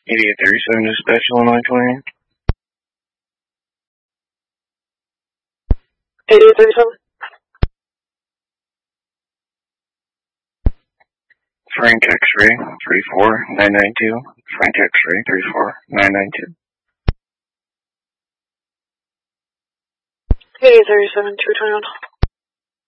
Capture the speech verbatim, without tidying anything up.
eighty-eight thirty-seven dispatch, Illinois twenty. eighty-eight thirty-seven. Frank X-ray, three four nine nine two. Frank X-ray, three four nine nine two. eighty-eight thirty-seven, two twenty-one.